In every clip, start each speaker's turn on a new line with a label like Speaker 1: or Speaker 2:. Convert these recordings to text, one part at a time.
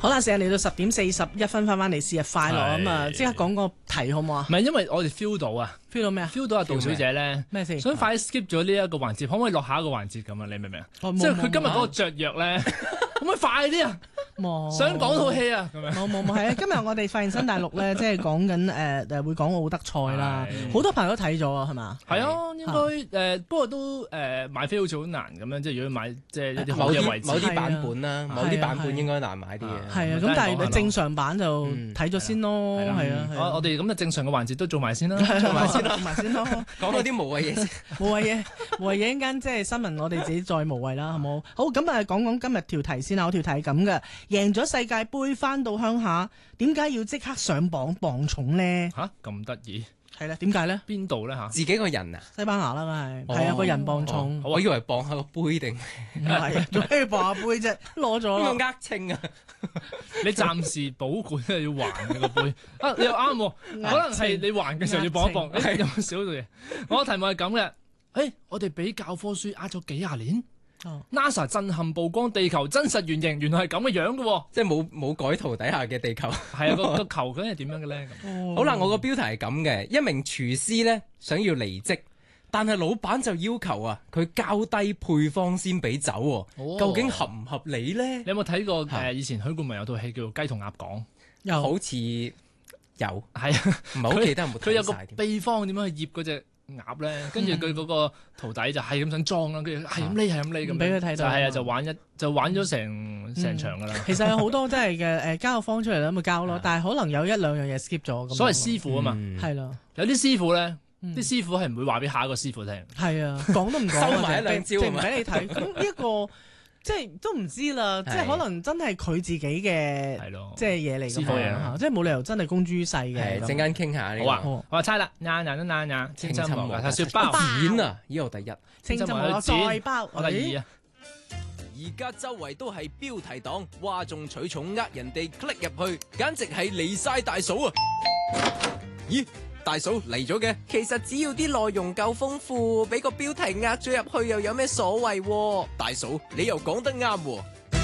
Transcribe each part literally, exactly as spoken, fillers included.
Speaker 1: 好啦，成日嚟到十點四十一分，翻翻嚟試日快樂咁啊！即刻講個題好唔好啊？
Speaker 2: 唔係，因為我哋 feel 到啊
Speaker 1: ，feel 到咩啊
Speaker 2: ？feel 到阿杜小姐咧，
Speaker 1: 咩事？
Speaker 2: 想快啲 skip 咗呢一個環節，可唔可以落下一個環節咁啊？你明唔明啊？
Speaker 1: 哦、
Speaker 2: 即係佢今日嗰個雀躍咧，可唔可以快啲啊？想講套戲啊？咁樣
Speaker 1: 冇冇冇，係啊！今日我哋發現新大陸咧，即係講緊誒誒，會講奧德賽啦，好多朋友都睇咗啊，係嘛？
Speaker 2: 係啊，應該誒、呃，不過都誒、呃、買飛好似好難咁樣，即係如果買即係一啲好嘅位置，
Speaker 3: 某啲版本啦，某啲版本應該難買啲嘅。
Speaker 1: 係啊，咁但係正常版就睇咗先咯，係啊。
Speaker 2: 我我哋咁嘅正常嘅環節都做埋先啦，
Speaker 1: 做埋先啦，做埋先咯。
Speaker 3: 講嗰啲無謂嘢先，
Speaker 1: 無謂嘢，無謂嘢，一陣間即係新聞，我哋自己再無謂啦，好冇？好，咁啊，講講今日條題先啊，我條題係咁嘅，贏咗世界盃翻到鄉下，點解要即刻上榜磅重咧？
Speaker 2: 吓咁得意？
Speaker 1: 係啦，點解咧？
Speaker 2: 邊度咧吓？
Speaker 3: 自己個人啊？
Speaker 1: 西班牙啦，梗係係啊，個人磅重。
Speaker 3: 我以為磅下個杯定
Speaker 1: 唔係啊？做咩要磅下杯啫？攞咗啦。
Speaker 3: 邊個呃稱啊？
Speaker 2: 你暫時保管係要還嘅個杯啊！你又啱喎，可能係你還嘅時候要磅一磅。誒有冇少到嘢？我個題目係咁嘅。誒，我哋俾教科書呃咗幾廿年。Oh. NASA 震撼曝光地球真實原型，原來係咁嘅樣嘅喎，
Speaker 3: 即係冇冇改圖底下嘅地球。
Speaker 2: 係啊，個個球究竟係點樣嘅咧？咁、
Speaker 3: oh. 好啦，我個標題係咁嘅，一名廚師咧想要離職，但係老闆就要求啊，佢交低配方先俾走喎。Oh. 究竟合唔合理咧？
Speaker 2: 你有冇睇過誒、呃？以前許冠文有套戲叫做《雞同鴨講》，
Speaker 3: 又好似有，係
Speaker 2: 啊，
Speaker 3: 唔係好記得有冇睇晒？
Speaker 2: 佢有個秘方點樣去醃嗰隻鴨咧，跟住佢嗰個徒弟就係咁想裝啦，跟住係咁匿係咁匿咁，
Speaker 1: 俾佢睇到，
Speaker 2: 係啊，就玩一就玩咗成成場噶啦。
Speaker 1: 其實有好多真係嘅誒交個方出嚟啦，咪交咯，但係可能有一兩樣嘢 skip 咗。
Speaker 2: 所謂師傅啊嘛，
Speaker 1: 係啦，
Speaker 2: 有啲師傅咧，啲師傅係唔會話俾下一個師傅聽。
Speaker 1: 係啊，講都唔講，
Speaker 3: 收埋一兩招，
Speaker 1: 唔俾你睇。咁呢一個。即係都唔知啦，即係可能真係佢自己嘅，即係嘢嚟㗎嘛，即係冇理由真係公諸於世嘅。
Speaker 3: 陣間傾下呢個。
Speaker 2: 好啊，我猜啦，呀呀呀呀，清真王嘅雪包
Speaker 3: 剪啊，呢個第一。
Speaker 1: 清真王再包，
Speaker 2: 我第二啊。
Speaker 4: 而家周圍都係標題黨，嘩眾取寵呃人哋 click 入去，簡直係離晒大嫂啊！咦？大嫂嚟咗嘅，其實只要啲內容夠豐富，俾個標題呃咗入去又有咩所謂？大嫂，你又講得啱喎！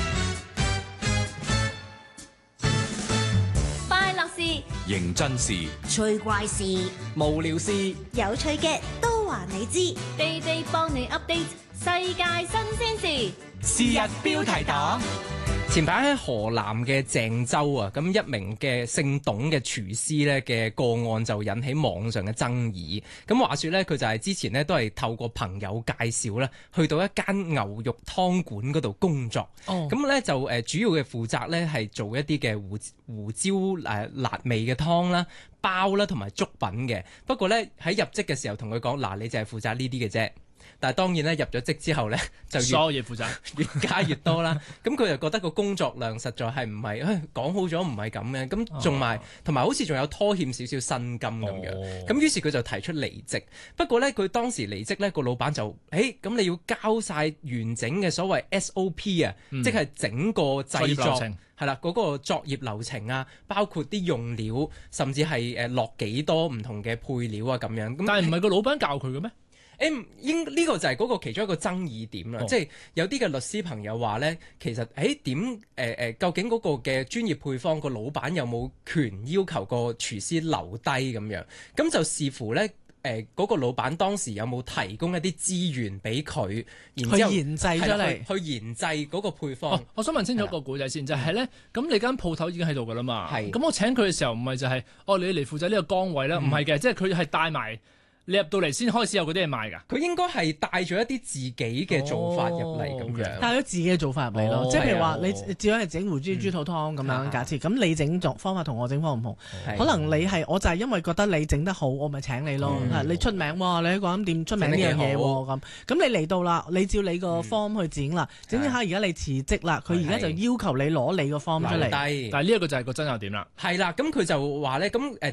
Speaker 5: 快樂事、
Speaker 6: 認真事、
Speaker 5: 趣怪事、
Speaker 4: 無聊事、
Speaker 5: 有趣嘅都話你知，地地幫你 update 世界新鮮事。
Speaker 6: 是日標題黨。
Speaker 3: 前排喺河南嘅鄭州啊，咁一名嘅姓董嘅廚師咧嘅個案就引起網上嘅爭議。咁話說咧，佢就係之前咧都係透過朋友介紹咧，去到一間牛肉湯館嗰度工作。咁咧、oh. 就誒主要嘅負責咧係做一啲嘅胡胡椒誒辣味嘅湯啦、包啦同埋粥品嘅。不過咧喺入職嘅時候同佢講，嗱，你就係負責呢啲嘅啫。但係當然咧，入咗職之後咧，就
Speaker 2: 所有嘢負責，
Speaker 3: 越加越多啦。咁佢就覺得個工作量實在係唔係，誒講好咗唔係咁嘅。咁仲埋同埋好似仲有拖欠少少薪金咁樣。咁、哦、於是佢就提出離職。不過咧，佢當時離職咧，個老闆就誒咁你要交晒完整嘅所謂 S O P 啊、嗯，即係整個製作係啦，嗰、嗰個作業流程啊，包括啲用料，甚至係誒落幾多唔同嘅配料啊咁樣。咁
Speaker 2: 但係唔係個老闆教佢嘅咩？
Speaker 3: 誒應呢個就係嗰個其中一個爭議點啦，哦、即係有啲嘅律師朋友話咧，其實誒點誒誒，究竟嗰個嘅專業配方個老闆有冇權要求個廚師留低咁樣？咁就視乎咧誒嗰個老闆當時有冇提供一啲資源俾佢，然之後
Speaker 1: 去研製出嚟，
Speaker 3: 去研製嗰個配方。
Speaker 2: 哦、我想問清楚個故仔先，就係咧，咁你間鋪頭已經喺度噶啦嘛？係。咁我請佢嘅時候唔係就係、是，哦你嚟負責呢個崗位啦，唔係嘅，即係佢係帶埋。你入到嚟先開始有嗰啲嘢賣㗎？
Speaker 3: 佢應該係帶咗一啲自己嘅做法入嚟咁樣，
Speaker 1: 帶咗自己嘅做法入嚟咯。即係譬如話，你只係整胡椒豬肚湯咁樣假設，咁你整作方法同我整方唔同，可能你係我就係因為覺得你整得好，我咪請你咯。你出名喎，你喺嗰間店出名呢樣嘢喎咁。咁你嚟到啦，你照你個 form 去剪啦，整整下而家你辭職啦，佢而家就要求你攞你個 form 出嚟。
Speaker 2: 但係呢一個就係個爭拗點啦。
Speaker 3: 係啦，咁佢就話咧，咁誒。